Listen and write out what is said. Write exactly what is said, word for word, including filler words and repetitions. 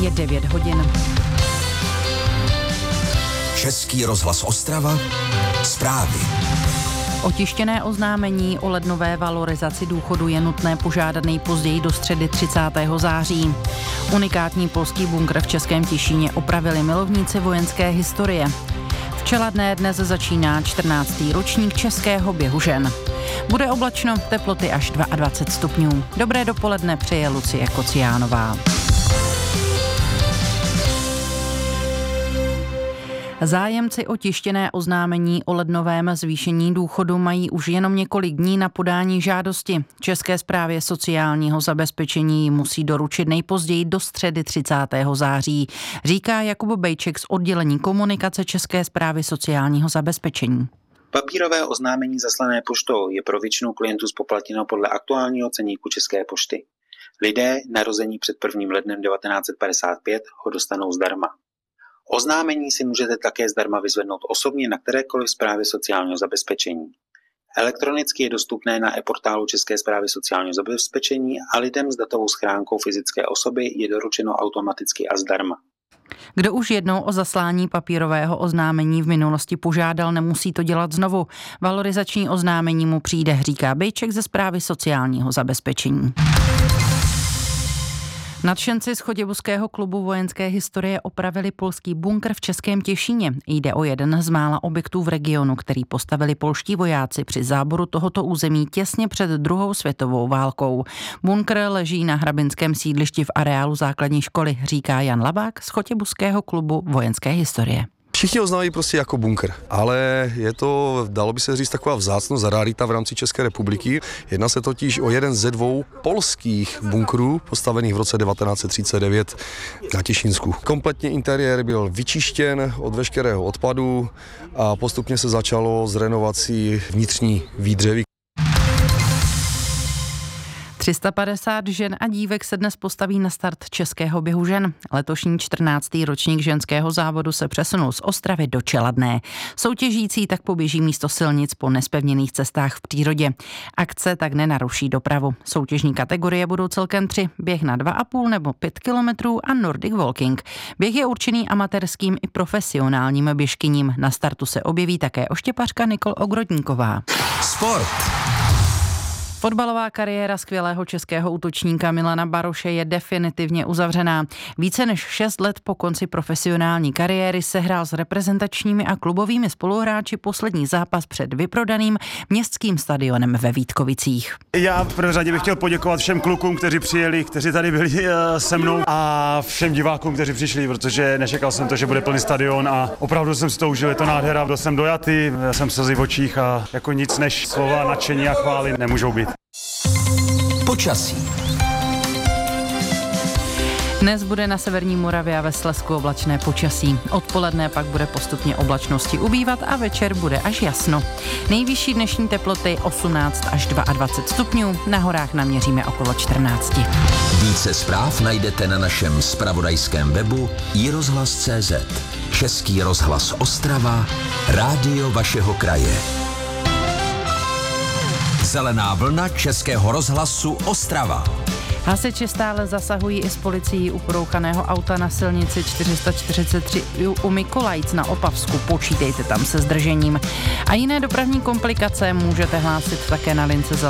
Je devět hodin. Český rozhlas Ostrava. Zprávy. Otištěné oznámení o lednové valorizaci důchodu je nutné požádat nejpozději do středy třicátého září. Unikátní polský bunkr v Českém Těšíně opravili milovníci vojenské historie. V Čeladné dnes začíná čtrnáctý ročník českého běhu žen. Bude oblačno, teploty až dvacet dva stupňů. Dobré dopoledne přeje Lucie Kociánová. Zájemci o tištěné oznámení o lednovém zvýšení důchodu mají už jenom několik dní na podání žádosti. České správě sociálního zabezpečení musí doručit nejpozději do středy třicátého září, říká Jakub Bejček z oddělení komunikace České správy sociálního zabezpečení. Papírové oznámení zaslané poštou je pro většinu klientů zpoplatněno podle aktuálního ceníku České pošty. Lidé narození před prvním lednem devatenáct set padesát pět ho dostanou zdarma. Oznámení si můžete také zdarma vyzvednout osobně na kterékoliv správě sociálního zabezpečení. Elektronicky je dostupné na e-portálu České správy sociálního zabezpečení a lidem s datovou schránkou fyzické osoby je doručeno automaticky a zdarma. Kdo už jednou o zaslání papírového oznámení v minulosti požádal, nemusí to dělat znovu. Valorizační oznámení mu přijde, říká Bejček ze správy sociálního zabezpečení. Nadšenci z choděbuského klubu vojenské historie opravili polský bunkr v Českém Těšíně. Jde o jeden z mála objektů v regionu, který postavili polští vojáci při záboru tohoto území těsně před druhou světovou válkou. Bunkr leží na hrabinském sídlišti v areálu základní školy, říká Jan Labák z choděbuského klubu vojenské historie. Všichni ho znají prostě jako bunkr, ale je to, dalo by se říct, taková vzácnost, rarita v rámci České republiky. Jedná se totiž o jeden ze dvou polských bunkrů postavených v roce devatenáct set třicet devět na Těšínsku. Kompletně interiér byl vyčištěn od veškerého odpadu a postupně se začalo s renovací vnitřní výdřevy. tři sta padesát žen a dívek se dnes postaví na start českého běhu žen. Letošní čtrnáctý ročník ženského závodu se přesunul z Ostravy do Čeladné. Soutěžící tak poběží místo silnic po nespevněných cestách v přírodě. Akce tak nenaruší dopravu. Soutěžní kategorie budou celkem tři. Běh na dva a půl nebo pět kilometrů a Nordic Walking. Běh je určený amatérským i profesionálním běžkyním. Na startu se objeví také oštěpařka Nikol Ogrodníková. Sport. Fotbalová kariéra skvělého českého útočníka Milana Baroše je definitivně uzavřená. Více než šest let po konci profesionální kariéry sehrál s reprezentačními a klubovými spoluhráči poslední zápas před vyprodaným městským stadionem ve Vítkovicích. Já v prvé řadě bych chtěl poděkovat všem klukům, kteří přijeli, kteří tady byli se mnou a všem divákům, kteří přišli, protože nečekal jsem to, že bude plný stadion a opravdu jsem si to užil, je to nádhera, byl jsem dojatý, jsem slzy v očích a jako nic než slova nadšení a chvály nemůžou být. Počasí. Dnes bude na severní Moravě a ve Slezsku oblačné počasí. Odpoledne pak bude postupně oblačnosti ubývat a večer bude až jasno. Nejvyšší dnešní teploty osmnáct až dvacet dva stupňů, na horách naměříme okolo čtrnáct. Více zpráv najdete na našem zpravodajském webu i rozhlas tečka cé zet. Český rozhlas Ostrava, rádio vašeho kraje. Zelená vlna Českého rozhlasu Ostrava. Hasiči stále zasahují i s policií u porouchaného auta na silnici čtyři sta čtyřicet tři u Mikolajc na Opavsku. Počítejte tam se zdržením. A jiné dopravní komplikace můžete hlásit také na lince